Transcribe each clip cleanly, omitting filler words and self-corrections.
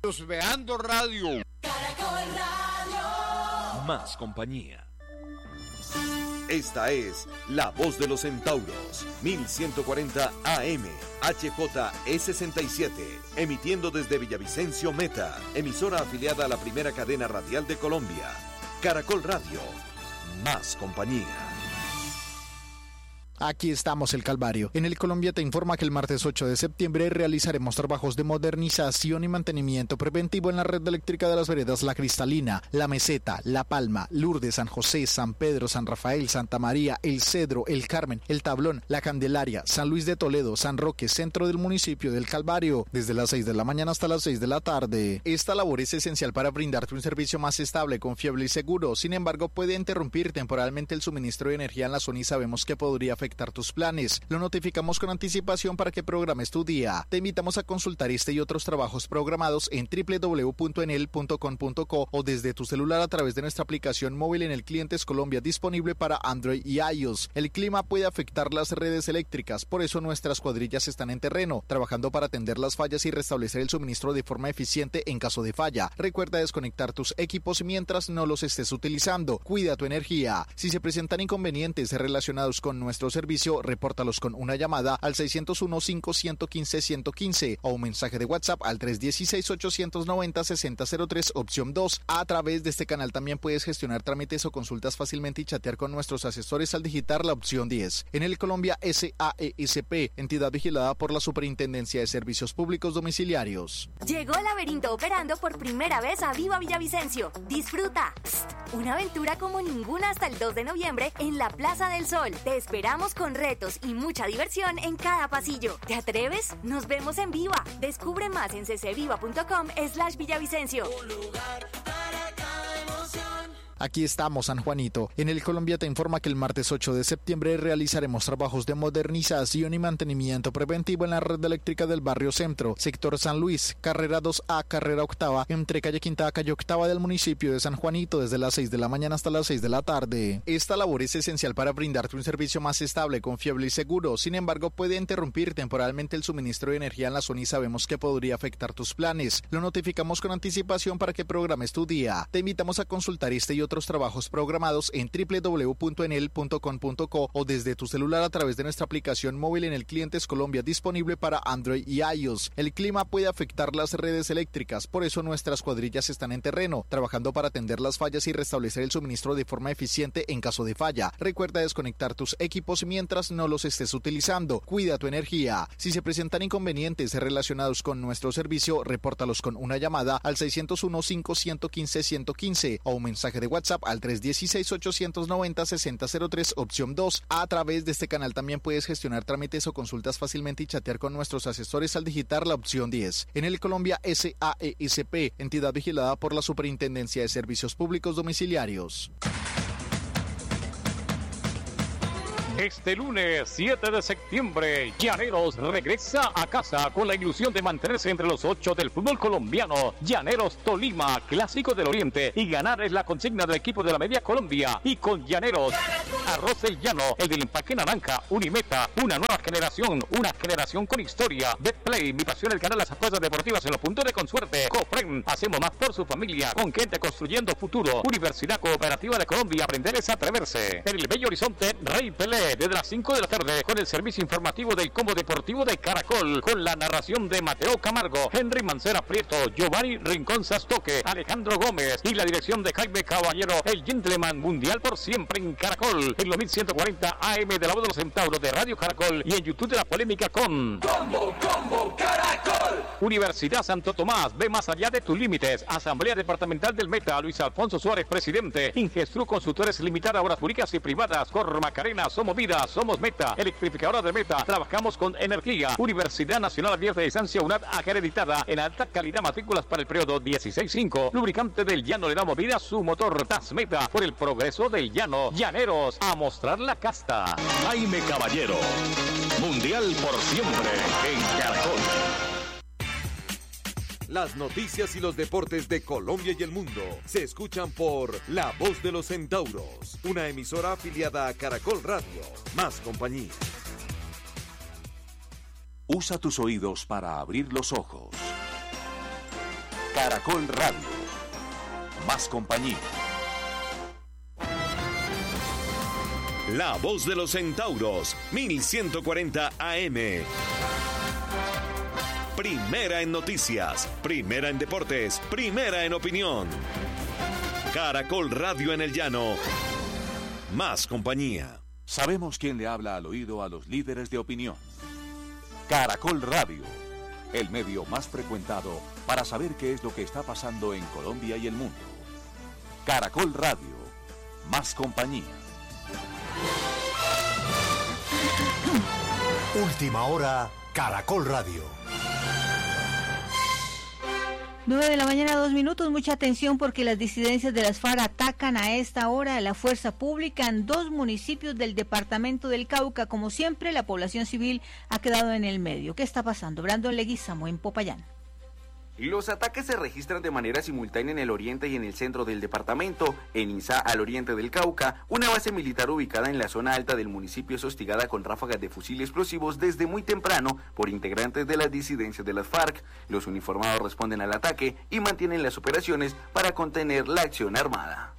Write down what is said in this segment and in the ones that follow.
Veando Radio. Caracol Radio. Más compañía. Esta es La Voz de los Centauros, 1140 AM, HJE67, emitiendo desde Villavicencio Meta, emisora afiliada a la primera cadena radial de Colombia. Caracol Radio, más compañía. Aquí estamos, El Calvario. En El Colombia te informa que el martes 8 de septiembre realizaremos trabajos de modernización y mantenimiento preventivo en la red eléctrica de las veredas La Cristalina, La Meseta, La Palma, Lourdes, San José, San Pedro, San Rafael, Santa María, El Cedro, El Carmen, El Tablón, La Candelaria, San Luis de Toledo, San Roque, centro del municipio del Calvario, desde las 6 de la mañana hasta las 6 de la tarde. Esta labor es esencial para brindarte un servicio más estable, confiable y seguro. Sin embargo, puede interrumpir temporalmente el suministro de energía en la zona y sabemos que podría afectar tus planes. Lo notificamos con anticipación para que programes tu día. Te invitamos a consultar este y otros trabajos programados en www.enel.com.co o desde tu celular a través de nuestra aplicación móvil en el Clientes Colombia, disponible para Android y iOS. El clima puede afectar las redes eléctricas, por eso nuestras cuadrillas están en terreno, trabajando para atender las fallas y restablecer el suministro de forma eficiente en caso de falla. Recuerda desconectar tus equipos mientras no los estés utilizando. Cuida tu energía. Si se presentan inconvenientes relacionados con nuestro servicio, repórtalos con una llamada al 601-5115-115 o un mensaje de WhatsApp al 316-890-6003, opción 2. A través de este canal también puedes gestionar trámites o consultas fácilmente y chatear con nuestros asesores al digitar la opción 10. En El Colombia SAESP, entidad vigilada por la Superintendencia de Servicios Públicos Domiciliarios. Llegó el Laberinto operando por primera vez a Viva Villavicencio. Disfruta. Una aventura como ninguna hasta el 2 de noviembre en la Plaza del Sol. Te esperamos con retos y mucha diversión en cada pasillo. ¿Te atreves? Nos vemos en Viva. Descubre más en ccviva.com/Villavicencio. Un lugar para cada emoción. Aquí estamos, San Juanito. En El Colombia te informa que el martes 8 de septiembre realizaremos trabajos de modernización y mantenimiento preventivo en la red eléctrica del barrio Centro, sector San Luis, carrera 2A, carrera octava, entre calle Quinta a calle Octava del municipio de San Juanito, desde las 6 de la mañana hasta las 6 de la tarde. Esta labor es esencial para brindarte un servicio más estable, confiable y seguro. Sin embargo, puede interrumpir temporalmente el suministro de energía en la zona y sabemos que podría afectar tus planes. Lo notificamos con anticipación para que programes tu día. Te invitamos a consultar este y otros trabajos programados en www.enel.com.co o desde tu celular a través de nuestra aplicación móvil en el Clientes Colombia, disponible para Android y iOS. El clima puede afectar las redes eléctricas, por eso nuestras cuadrillas están en terreno, trabajando para atender las fallas y restablecer el suministro de forma eficiente en caso de falla. Recuerda desconectar tus equipos mientras no los estés utilizando. Cuida tu energía. Si se presentan inconvenientes relacionados con nuestro servicio, repórtalos con una llamada al 601-5115-115 o un mensaje de WhatsApp al 316-890-6003, opción 2. A través de este canal también puedes gestionar trámites o consultas fácilmente y chatear con nuestros asesores al digitar la opción 10. En El Colombia SAESP, entidad vigilada por la Superintendencia de Servicios Públicos Domiciliarios. Este lunes 7 de septiembre, Llaneros regresa a casa con la ilusión de mantenerse entre los 8 del fútbol colombiano. Llaneros Tolima, clásico del Oriente, y ganar es la consigna del equipo de la Media Colombia. Y con Llaneros, Arroz del Llano, el del empaque naranja, Unimeta, una nueva generación con historia. Betplay, mi pasión, el canal de las apuestas deportivas en los puntos de consuerte. Cofren, hacemos más por su familia, con gente construyendo futuro. Universidad Cooperativa de Colombia, aprender es atreverse. En el Bello Horizonte, Rey Pelé, desde las 5 de la tarde, con el servicio informativo del Combo Deportivo de Caracol, con la narración de Mateo Camargo, Henry Mancera Prieto, Giovanni Rincón Sastoque, Alejandro Gómez y la dirección de Jaime Caballero, el gentleman mundial por siempre en Caracol, en los 1140 AM de la Voz de los Centauros de Radio Caracol y en YouTube de La Polémica con Combo Caracol. Universidad Santo Tomás, ve más allá de tus límites. Asamblea Departamental del Meta, Luis Alfonso Suárez, presidente. Ingestru Consultores Limitada, obras públicas y privadas. Cor Macarena, somos vida, somos Meta. Electrificadora de Meta, trabajamos con energía. Universidad Nacional Abierta de Distancia UNAD, acreditada en alta calidad, matrículas para el periodo 16-5. Lubricante del Llano le damos vida a su motor. Tasmeta, por el progreso del llano. Llaneros, a mostrar la casta. Jaime Caballero, mundial por siempre en Caracol. Las noticias y los deportes de Colombia y el mundo se escuchan por La Voz de los Centauros, una emisora afiliada a Caracol Radio. Más compañía. Usa tus oídos para abrir los ojos. Caracol Radio. Más compañía. La voz de los centauros, 1140 AM. Primera en noticias, primera en deportes, primera en opinión. Caracol Radio en el llano. Más compañía. Sabemos quién le habla al oído a los líderes de opinión. Caracol Radio, el medio más frecuentado para saber qué es lo que está pasando en Colombia y el mundo. Caracol Radio, más compañía. Última hora, Caracol Radio. 9:02 a.m, mucha atención porque las disidencias de las FARC atacan a esta hora a la fuerza pública en 2 municipios del departamento del Cauca. Como siempre, la población civil ha quedado en el medio. ¿Qué está pasando? Brandon Leguizamo en Popayán. Los ataques se registran de manera simultánea en el oriente y en el centro del departamento. En Insá, al oriente del Cauca, una base militar ubicada en la zona alta del municipio es hostigada con ráfagas de fusil y explosivos desde muy temprano por integrantes de las disidencias de las FARC. Los uniformados responden al ataque y mantienen las operaciones para contener la acción armada.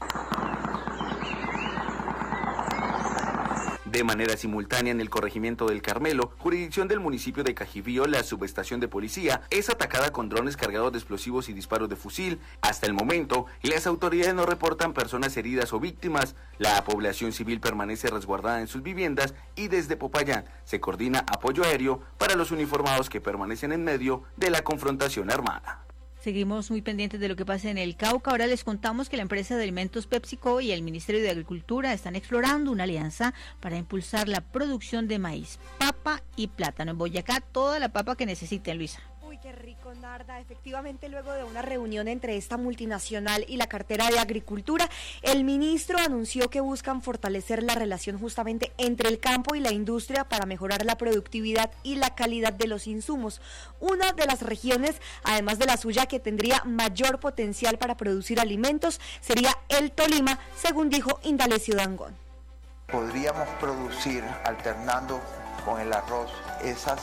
De manera simultánea en el corregimiento del Carmelo, jurisdicción del municipio de Cajibío, la subestación de policía es atacada con drones cargados de explosivos y disparos de fusil. Hasta el momento, las autoridades no reportan personas heridas o víctimas. La población civil permanece resguardada en sus viviendas y desde Popayán se coordina apoyo aéreo para los uniformados que permanecen en medio de la confrontación armada. Seguimos muy pendientes de lo que pasa en el Cauca. Ahora les contamos que la empresa de alimentos PepsiCo y el Ministerio de Agricultura están explorando una alianza para impulsar la producción de maíz, papa y plátano. En Boyacá, toda la papa que necesiten, Luisa. Uy, qué rico, Narda. Efectivamente, luego de una reunión entre esta multinacional y la cartera de Agricultura, el ministro anunció que buscan fortalecer la relación justamente entre el campo y la industria para mejorar la productividad y la calidad de los insumos. Una de las regiones, además de la suya, que tendría mayor potencial para producir alimentos sería el Tolima, según dijo Indalecio Dangond. Podríamos producir, alternando con el arroz, esas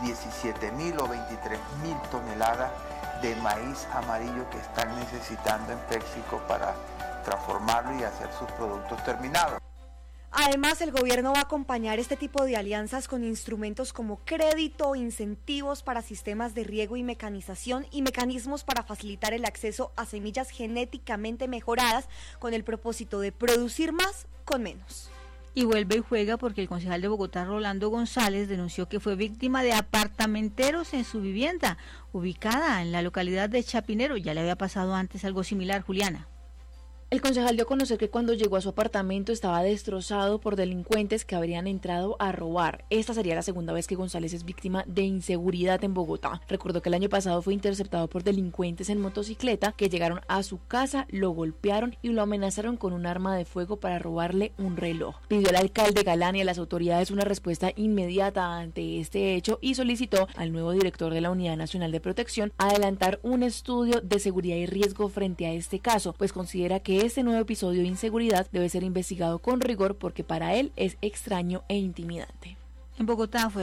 17.000 o 23.000 toneladas de maíz amarillo que están necesitando en PepsiCo para transformarlo y hacer sus productos terminados. Además, el gobierno va a acompañar este tipo de alianzas con instrumentos como crédito, incentivos para sistemas de riego y mecanización y mecanismos para facilitar el acceso a semillas genéticamente mejoradas con el propósito de producir más con menos. Y vuelve y juega porque el concejal de Bogotá, Rolando González, denunció que fue víctima de apartamenteros en su vivienda, ubicada en la localidad de Chapinero. Ya le había pasado antes algo similar, Juliana. El concejal dio a conocer que cuando llegó a su apartamento estaba destrozado por delincuentes que habrían entrado a robar. Esta sería la segunda vez que González es víctima de inseguridad en Bogotá. Recordó que el año pasado fue interceptado por delincuentes en motocicleta que llegaron a su casa, lo golpearon y lo amenazaron con un arma de fuego para robarle un reloj. Pidió al alcalde Galán y a las autoridades una respuesta inmediata ante este hecho y solicitó al nuevo director de la Unidad Nacional de Protección adelantar un estudio de seguridad y riesgo frente a este caso, pues considera que este nuevo episodio de inseguridad debe ser investigado con rigor porque para él es extraño e intimidante. En Bogotá fue